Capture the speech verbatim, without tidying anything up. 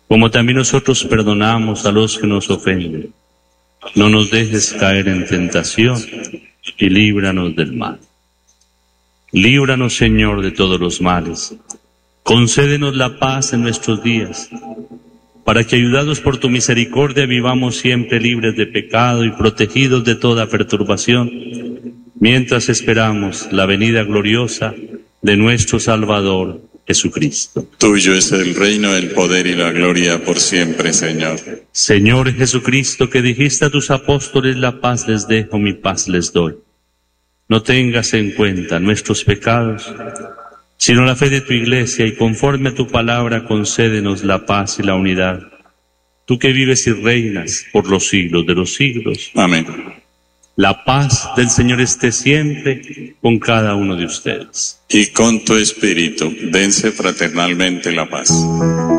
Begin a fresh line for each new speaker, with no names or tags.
como también nosotros perdonamos a los que nos ofenden. No nos dejes caer en tentación y líbranos del mal. Líbranos, Señor, de todos los males. Concédenos la paz en nuestros días, para que, ayudados por tu misericordia, vivamos siempre libres de pecado y protegidos de toda perturbación, mientras esperamos la venida gloriosa de nuestro Salvador Jesucristo.
Tuyo es el reino, el poder y la gloria por siempre, Señor.
Señor Jesucristo, que dijiste a tus apóstoles: la paz les dejo, mi paz les doy. No tengas en cuenta nuestros pecados, sino la fe de tu Iglesia, y conforme a tu palabra concédenos la paz y la unidad. Tú que vives y reinas por los siglos de los siglos.
Amén.
La paz del Señor esté siempre con cada uno de ustedes.
Y con tu espíritu, dense fraternalmente la paz.